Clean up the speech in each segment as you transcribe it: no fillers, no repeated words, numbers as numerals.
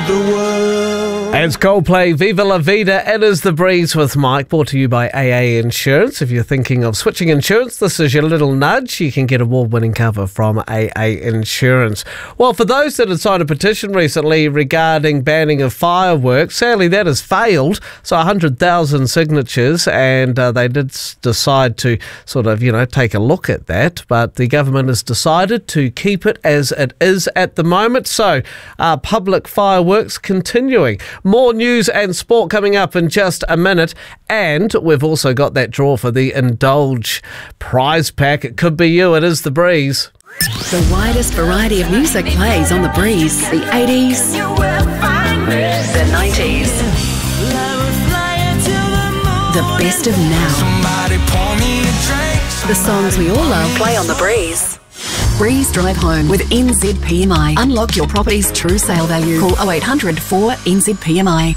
the world. And it's Coldplay, Viva La Vida. It is The Breeze with Mike, brought to you by AA Insurance. If you're thinking of switching insurance, this is your little nudge. You can get award-winning cover from AA Insurance. Well, for those that had signed a petition recently regarding banning of fireworks, sadly that has failed. So 100,000 signatures, and they did decide to sort of, take a look at that. But the government has decided to keep it as it is at the moment. So public fireworks continuing. More news and sport coming up in just a minute. And we've also got that draw for the Indulge prize pack. It could be you. It is The Breeze. The widest variety of music plays on The Breeze. The 80s, the 90s, the best of now. The songs we all love play on The Breeze. Breeze Drive Home with NZPMI. Unlock your property's true sale value. Call 0800 4 NZPMI.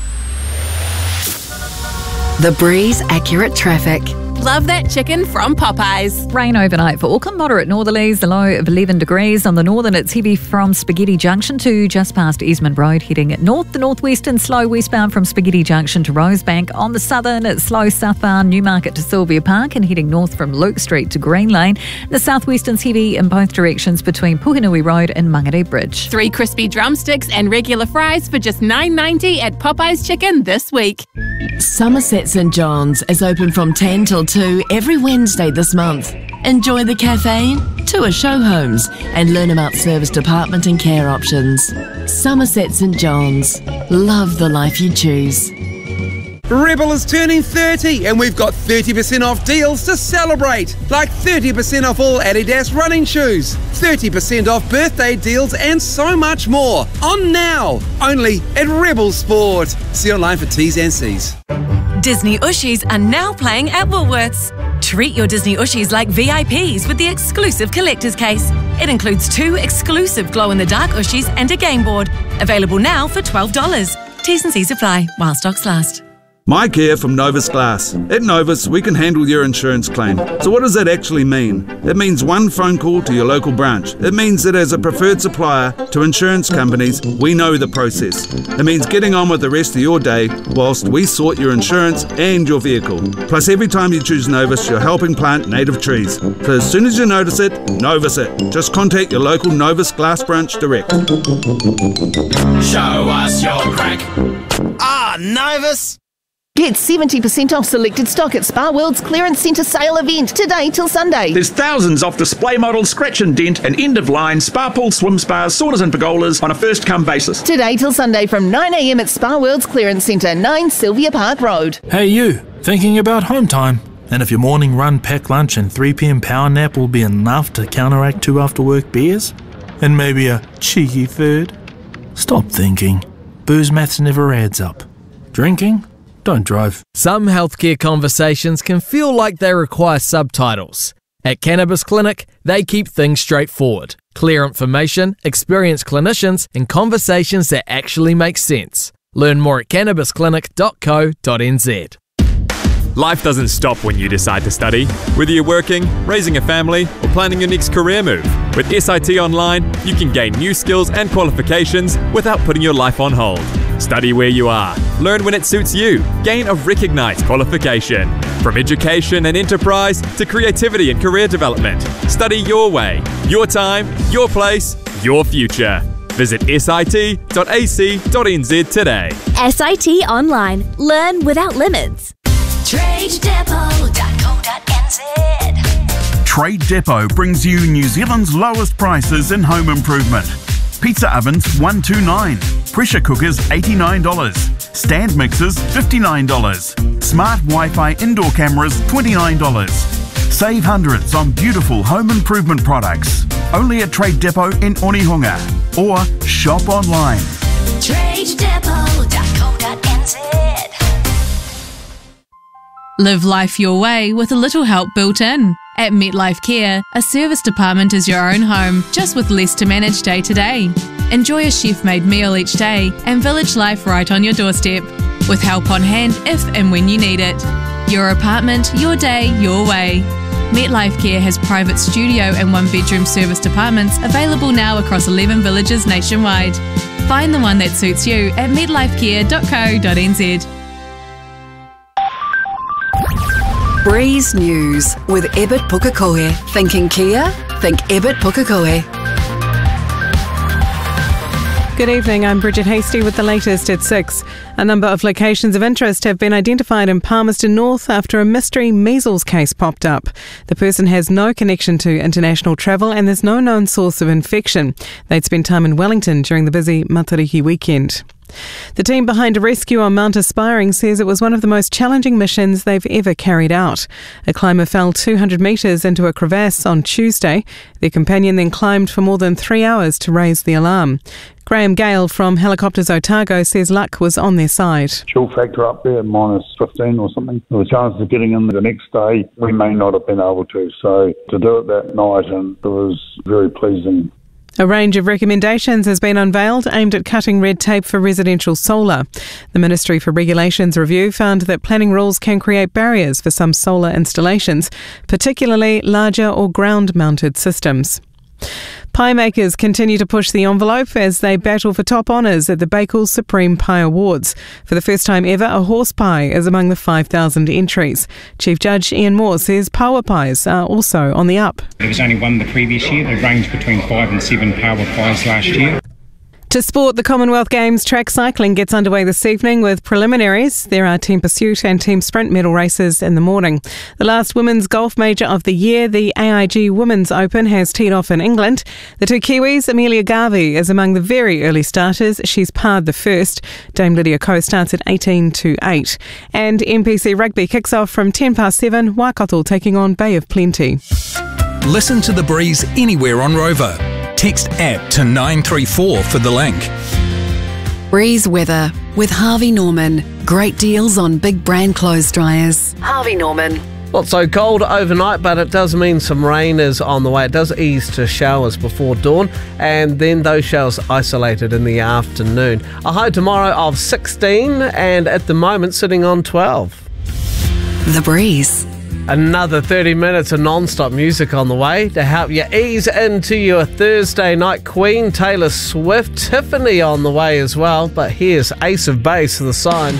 The Breeze Accurate Traffic. Love that chicken from Popeyes. Rain overnight for Auckland, moderate northerlies, the low of 11 degrees. On the northern, it's heavy from Spaghetti Junction to just past Eastman Road, heading north. The northwestern, slow westbound from Spaghetti Junction to Rosebank. On the southern, it's slow southbound Newmarket to Sylvia Park and heading north from Luke Street to Green Lane. The southwestern's heavy in both directions between Puhinui Road and Mangere Bridge. 3 crispy drumsticks and regular fries for just $9.90 at Popeyes Chicken this week. Somerset St John's is open from 10 till 2 every Wednesday this month. Enjoy the cafe, tour show homes and learn about service department and care options. Somerset St John's. Love the life you choose. Rebel is turning 30 and we've got 30% off deals to celebrate. Like 30% off all Adidas running shoes, 30% off birthday deals and so much more. On now, only at Rebel Sport. See online for T's and C's. Disney Ushies are now playing at Woolworths. Treat your Disney Ushies like VIPs with the exclusive collector's case. It includes 2 exclusive glow-in-the-dark Ushies and a game board. Available now for $12. T's and C's apply while stocks last. Mike here from Novus Glass. At Novus, we can handle your insurance claim. So what does that actually mean? It means one phone call to your local branch. It means that as a preferred supplier to insurance companies, we know the process. It means getting on with the rest of your day whilst we sort your insurance and your vehicle. Plus, every time you choose Novus, you're helping plant native trees. So as soon as you notice it, Novus it. Just contact your local Novus Glass branch direct. Show us your crack. Novus! Get 70% off selected stock at Spa World's Clearance Centre sale event today till Sunday. There's thousands off display models, scratch and dent, and end-of-line spa pools, swim spas, saunas and pergolas on a first-come basis. Today till Sunday from 9 a.m. at Spa World's Clearance Centre, 9 Sylvia Park Road. Hey you, thinking about home time? And if your morning run, pack lunch and 3 p.m. power nap will be enough to counteract 2 after-work beers? And maybe a cheeky third? Stop thinking. Booze maths never adds up. Drinking? Don't drive. Some healthcare conversations can feel like they require subtitles. At Cannabis Clinic, they keep things straightforward. Clear information, experienced clinicians, and conversations that actually make sense. Learn more at cannabisclinic.co.nz. Life doesn't stop when you decide to study. Whether you're working, raising a family, or planning your next career move, with SIT Online, you can gain new skills and qualifications without putting your life on hold. Study where you are. Learn when it suits you. Gain a recognised qualification. From education and enterprise to creativity and career development. Study your way, your time, your place, your future. Visit sit.ac.nz today. SIT Online. Learn without limits. TradeDepot.co.nz. Trade Depot brings you New Zealand's lowest prices in home improvement. Pizza ovens $129, pressure cookers $89, stand mixers $59, smart Wi-Fi indoor cameras $29. Save hundreds on beautiful home improvement products. Only at Trade Depot in Onehunga or shop online. TradeDepot.co.nz. Live life your way with a little help built in. At MetLife Care, a service department is your own home, just with less to manage day to day. Enjoy a chef-made meal each day and village life right on your doorstep, with help on hand if and when you need it. Your apartment, your day, your way. MetLife Care has private studio and 1-bedroom service departments available now across 11 villages nationwide. Find the one that suits you at medlifecare.co.nz. Breeze News with Ebert Pukekohe. Thinking Kia? Think Ebert Pukekohe. Good evening, I'm Bridget Hasty with the latest at 6. A number of locations of interest have been identified in Palmerston North after a mystery measles case popped up. The person has no connection to international travel and there's no known source of infection. They'd spent time in Wellington during the busy Matariki weekend. The team behind a rescue on Mount Aspiring says it was one of the most challenging missions they've ever carried out. A climber fell 200 metres into a crevasse on Tuesday. Their companion then climbed for more than 3 hours to raise the alarm. Graham Gale from Helicopters Otago says luck was on their side. Chill factor up there, minus 15 or something. The chances of getting in the next day, we may not have been able to. So to do it that night, and it was very pleasing. A range of recommendations has been unveiled aimed at cutting red tape for residential solar. The Ministry for Regulations review found that planning rules can create barriers for some solar installations, particularly larger or ground-mounted systems. Pie makers continue to push the envelope as they battle for top honours at the Bakewell Supreme Pie Awards. For the first time ever, a horse pie is among the 5,000 entries. Chief Judge Ian Moore says power pies are also on the up. There was only one the previous year. They ranged between 5 and 7 power pies last year. To sport, the Commonwealth Games track cycling gets underway this evening with preliminaries. There are team pursuit and team sprint medal races in the morning. The last women's golf major of the year, the AIG Women's Open, has teed off in England. The two Kiwis, Amelia Garvey is among the very early starters. She's parred the first. Dame Lydia Ko starts at 18-8. And MPC Rugby kicks off from 7:10, Waikato taking on Bay of Plenty. Listen to The Breeze anywhere on Rover. Text app to 934 for the link. Breeze weather with Harvey Norman. Great deals on big brand clothes dryers. Harvey Norman. Not so cold overnight, but it does mean some rain is on the way. It does ease to showers before dawn, and then those showers isolated in the afternoon. A high tomorrow of 16, and at the moment sitting on 12. The Breeze. Another 30 minutes of non-stop music on the way to help you ease into your Thursday night. Queen, Taylor Swift, Tiffany on the way as well. But here's Ace of Base, The Sign.